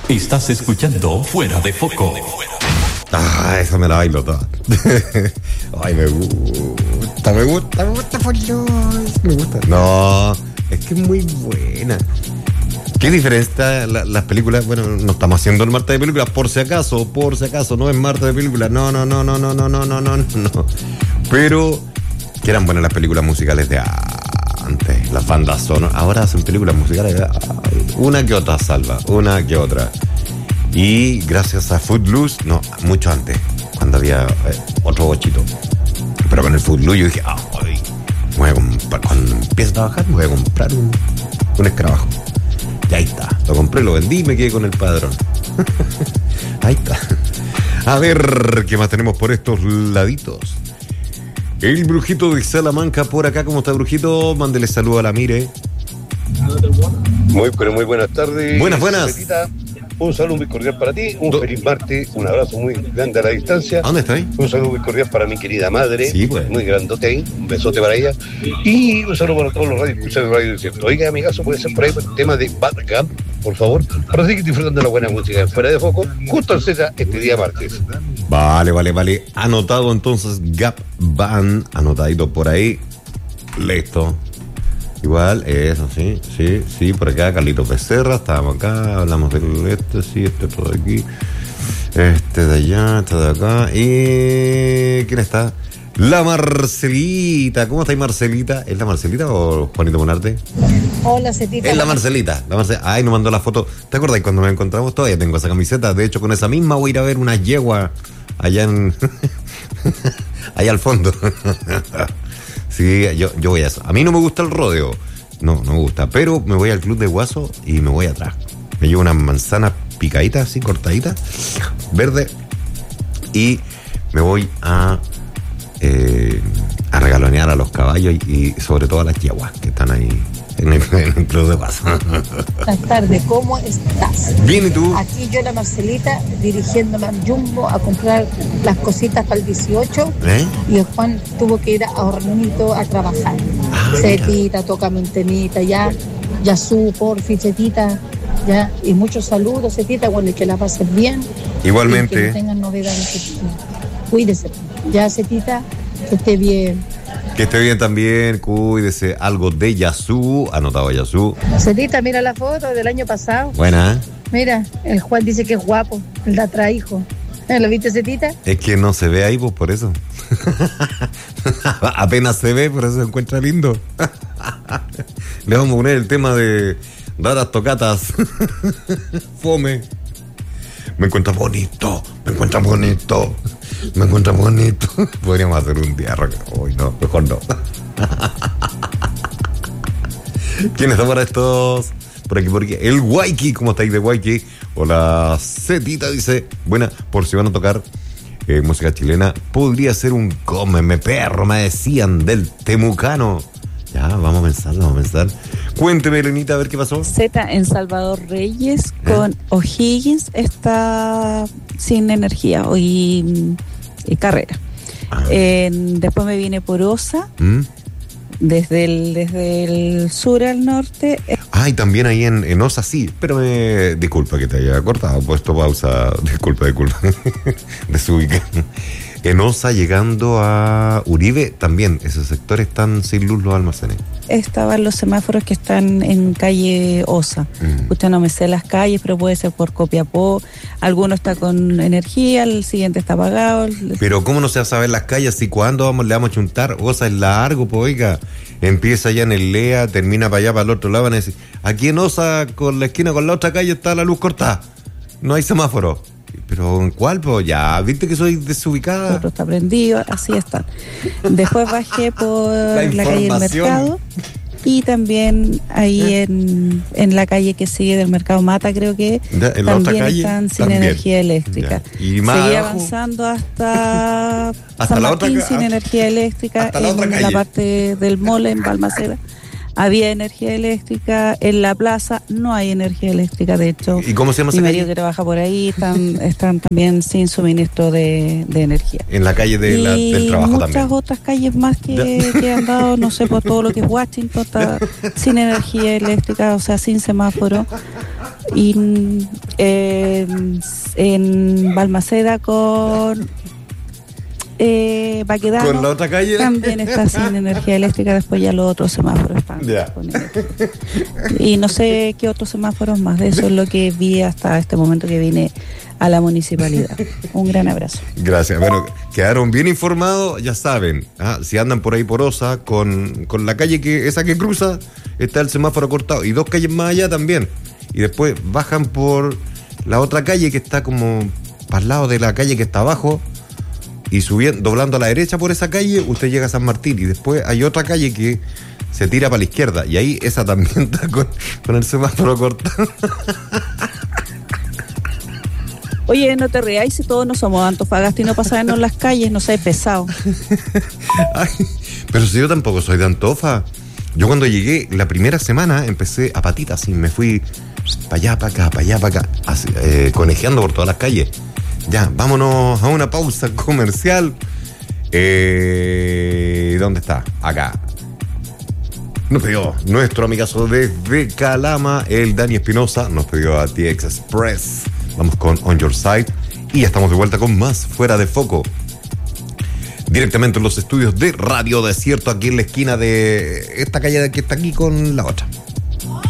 Estás escuchando Fuera de Foco. Esa me la bailo toda. Ay, me gusta por Dios. Me gusta. No, es que es muy buena. ¿Qué diferencia las películas? Bueno, no estamos haciendo el martes de películas, por si acaso, no es martes de películas. No. Pero que eran buenas las películas musicales de antes, las bandas sonoras. Ahora hacen películas musicales de una que otra salva, una que otra. Y gracias a Footloose, no, mucho antes, cuando había otro bochito. Pero con el Footloose yo dije, cuando empiece a trabajar me voy a comprar un escarabajo. Y ahí está, lo compré, lo vendí y me quedé con el padrón. Ahí está. A ver, ¿qué más tenemos por estos laditos? El Brujito de Salamanca por acá. ¿Cómo está, Brujito? Mándele saludo a la Mire. Muy buenas tardes. Buenas. Un saludo muy cordial para ti, feliz martes, un abrazo muy grande a la distancia. ¿A dónde está ahí? Un saludo muy cordial para mi querida madre, sí, pues. Muy grandote ahí, un besote para ella. Y un saludo para todos los radioescuchadores de Radio Desierto. Oiga, amigazo, puede ser por ahí el tema de Bad Gap, por favor, para seguir disfrutando de la buena música Fuera de Foco, justo al Z este día martes. Vale. Anotado entonces, Gap Band, anotadito por ahí. Listo. Igual, eso, sí, por acá, Carlito Becerra, estábamos acá, hablamos de este por aquí, este de allá, este de acá, y ¿quién está? La Marcelita. ¿Cómo está ahí, Marcelita? ¿Es la Marcelita o Juanito Monarte? Hola, Cetita. Es la Marcelita. Ay, nos mandó la foto. ¿Te acuerdas cuando nos encontramos? Todavía tengo esa camiseta, de hecho con esa misma voy a ir a ver una yegua allá en... allá al fondo. Sí, yo voy a eso. A mí no me gusta el rodeo. No me gusta. Pero me voy al club de Guaso y me voy atrás. Me llevo unas manzanas picaditas, así, cortaditas, verde. Y me voy a regalonear a los caballos y sobre todo a las yeguas que están ahí en el club de Guaso. Buenas tardes, ¿cómo estás? Bien, ¿y tú? Aquí yo, la Marcelita, dirigiéndome al Jumbo a comprar las cositas para el 18. Y el Juan tuvo que ir a Hornito a trabajar. Cetita, toca mentenita, ya su porfi, Cetita, ya. Y muchos saludos, Cetita, bueno, y que la pasen bien. Igualmente. Y que no tengan novedades, Cetita. Cuídese. Ya, Cetita, que esté bien. Que esté bien también, cuídese. Algo de Yasu, anotado Yasu. Cetita, mira la foto del año pasado. Buena. Mira, el Juan dice que es guapo, el de atrás, hijo. ¿Lo viste, Cetita? Es que no se ve ahí, pues, por eso. Apenas se ve, por eso se encuentra lindo. Le vamos a poner el tema de raras tocatas. Fome. Me encuentra bonito. Podríamos hacer un día. Hoy no, mejor no. ¿Quién está para estos? Por aquí. El Waiki, ¿cómo estáis de Waiki? Hola, Cetita dice, buena, por si van a tocar música chilena, podría ser un cómeme perro, me decían, del Temucano. Ya, vamos a pensar. Cuénteme, Elenita, a ver qué pasó. Z en Salvador Reyes con O'Higgins está sin energía y carrera. Después me viene por Osa. Desde el sur al norte. Y también ahí en Osa, sí. Pero disculpa que te haya cortado, puesto pausa. Disculpa. Desubica. En Osa, llegando a Uribe, también esos sectores están sin luz los almacenes. Estaban los semáforos que están en calle Osa. Usted no me sé las calles, pero puede ser por Copiapó. Alguno está con energía, el siguiente está apagado. Pero ¿cómo no se va a saber las calles? ¿Y cuándo le vamos a chuntar? Osa es largo, pues, oiga. Empieza allá en el Lea, termina para allá, para el otro lado. Van a decir, aquí en Osa, con la esquina con la otra calle, está la luz cortada. No hay semáforo. ¿Pero en cuál? Pues ya, ¿viste que soy desubicada? Otro está prendido, así están. Después bajé por la calle del Mercado y también ahí en la calle que sigue del Mercado Mata, creo que también están sin energía eléctrica. Y más seguí abajo, avanzando hasta San la Martín otra, sin energía eléctrica en la parte del mole en Balmaceda. Había energía eléctrica, en la plaza no hay energía eléctrica, de hecho. ¿Y cómo se llama esa mi calle? marido que trabaja por ahí están también sin suministro de energía. En la calle del trabajo muchas también. Muchas otras calles más que han dado, no sé, por todo lo que es Washington, está sin energía eléctrica, o sea, sin semáforo. Y En Balmaceda con Baquedano. ¿Con la otra calle? También está sin energía eléctrica, después ya los otros semáforos están disponibles. Y no sé qué otros semáforos más, de eso es lo que vi hasta este momento que vine a la municipalidad. Un gran abrazo. Gracias. Bueno, quedaron bien informados, ya saben, si andan por ahí por Osa, con la calle esa que cruza, está el semáforo cortado, y 2 calles más allá también. Y después bajan por la otra calle que está como al lado de la calle que está abajo, y subiendo, doblando a la derecha por esa calle, usted llega a San Martín, y después hay otra calle que se tira para la izquierda, y ahí esa también está con el semáforo cortado. Oye, no te reáis si todos no somos Antofagasta y no pasamos en las calles, no seas pesado. Ay, pero si yo tampoco soy de Antofa. Yo cuando llegué la primera semana empecé a patitas y me fui para allá, para acá, así, conejeando por todas las calles. Ya, vámonos a una pausa comercial. ¿Dónde está? Acá. Nos pidió nuestro amigazo desde Calama, el Dani Espinosa, nos pidió a TX Express. Vamos con On Your Side y ya estamos de vuelta con más Fuera de Foco. Directamente en los estudios de Radio Desierto, aquí en la esquina de esta calle que está aquí con la otra.